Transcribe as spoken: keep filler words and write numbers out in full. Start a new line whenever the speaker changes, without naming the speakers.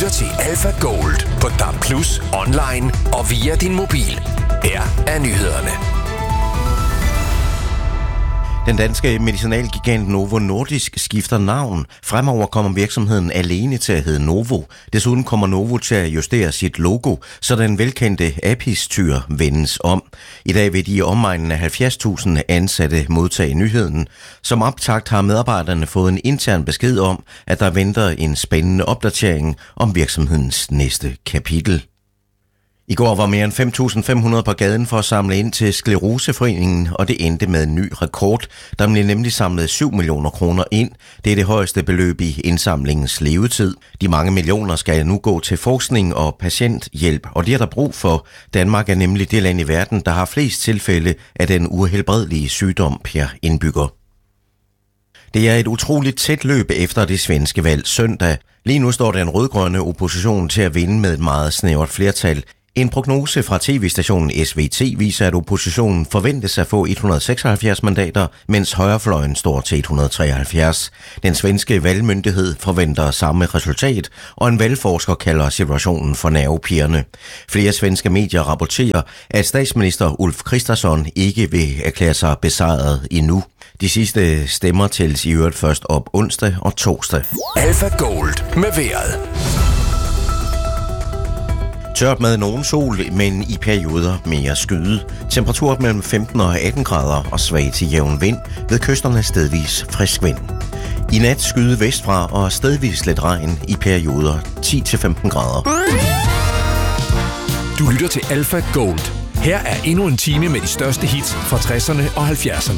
lytter til Alpha Gold på D A B plus, online og via din mobil. Her er nyhederne.
Den danske medicinalgigant Novo Nordisk skifter navn. Fremover kommer virksomheden alene til at hedde Novo. Desuden kommer Novo til at justere sit logo, så den velkendte Apis-tyr vendes om. I dag vil de i omegnen af halvfjerds tusind ansatte modtage nyheden. Som optakt har medarbejderne fået en intern besked om, at der venter en spændende opdatering om virksomhedens næste kapitel. I går var mere end fem tusind fem hundrede på gaden for at samle ind til Skleroseforeningen, og det endte med en ny rekord. Der blev nemlig samlet syv millioner kroner ind. Det er det højeste beløb i indsamlingens levetid. De mange millioner skal nu gå til forskning og patienthjælp, og det er der brug for. Danmark er nemlig det land i verden, der har flest tilfælde af den uhelbredelige sygdom per indbygger. Det er et utroligt tæt løb efter det svenske valg søndag. Lige nu står den rødgrønne opposition til at vinde med et meget snævert flertal. En prognose fra tv-stationen S V T viser, at oppositionen forventes at få et hundrede og seksoghalvfjerds mandater, mens højrefløjen står til et hundrede og treoghalvfjerds. Den svenske valgmyndighed forventer samme resultat, og en valgforsker kalder situationen for nervepirrende. Flere svenske medier rapporterer, at statsminister Ulf Kristersson ikke vil erklære sig besejret endnu. De sidste stemmer tælles i øvrigt først op onsdag og torsdag.
Alpha Gold med vejret.
Tørt med nogen sol, men i perioder mere skyde. Temperatur mellem femten og atten grader og svag til jævn vind. Ved kysterne stedvis frisk vind. I nat skyde vestfra og stedvis lidt regn i perioder ti til femten grader.
Du lytter til Alpha Gold. Her er endnu en time med de største hits fra tresserne og halvfjerdserne.